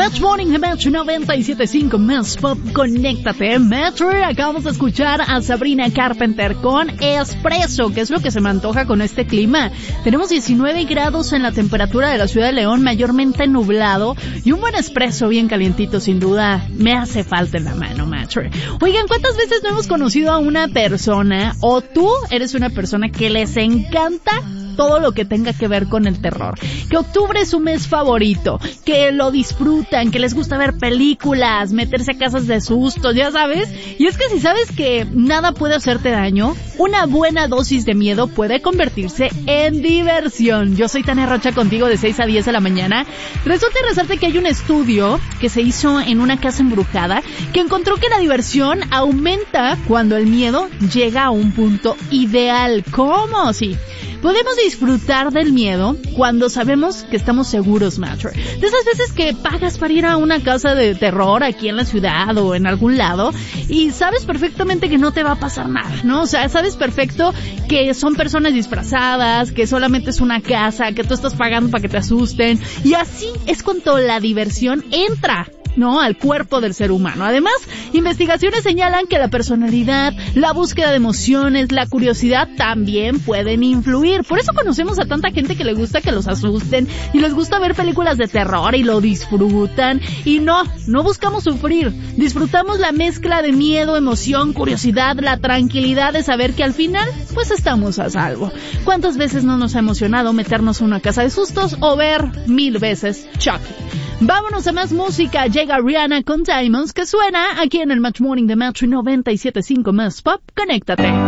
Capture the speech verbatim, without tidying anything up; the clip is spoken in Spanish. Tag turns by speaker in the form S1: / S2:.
S1: Match Morning de Metro noventa y siete punto cinco Más Pop, conéctate. Metro, acabamos de escuchar a Sabrina Carpenter con Espresso, que es lo que se me antoja con este clima. Tenemos diecinueve grados en la temperatura de la ciudad de León, mayormente nublado, y un buen espresso bien calientito, sin duda, me hace falta en la mano, Metro. Oigan, ¿cuántas veces no hemos conocido a una persona, o tú eres una persona que les encanta todo lo que tenga que ver con el terror? Que octubre es su mes favorito, que lo disfrutan, que les gusta ver películas, meterse a casas de sustos, ya sabes. Y es que si sabes que nada puede hacerte daño, una buena dosis de miedo puede convertirse en diversión. Yo soy Tania Rocha contigo de seis a diez de la mañana. Resulta y resalta que hay un estudio que se hizo en una casa embrujada que encontró que la diversión aumenta cuando el miedo llega a un punto ideal. ¿Cómo? Sí. Podemos disfrutar del miedo cuando sabemos que estamos seguros, Matcher. De esas veces que pagas para ir a una casa de terror aquí en la ciudad o en algún lado y sabes perfectamente que no te va a pasar nada, ¿no? O sea, sabes perfecto que son personas disfrazadas, que solamente es una casa, que tú estás pagando para que te asusten. Y así es cuando la diversión entra, ¿no?, al cuerpo del ser humano. Además, investigaciones señalan que la personalidad, la búsqueda de emociones, la curiosidad también pueden influir. Por eso conocemos a tanta gente que le gusta que los asusten y les gusta ver películas de terror y lo disfrutan. Y no, no buscamos sufrir. Disfrutamos la mezcla de miedo, emoción, curiosidad, la tranquilidad de saber que al final, pues estamos a salvo. ¿Cuántas veces no nos ha emocionado meternos en una casa de sustos o ver mil veces Chucky? Vámonos a más música. Llega Rihanna con Diamonds, que suena aquí en el Match Morning de Metro noventa y siete punto cinco Más Pop. Conéctate.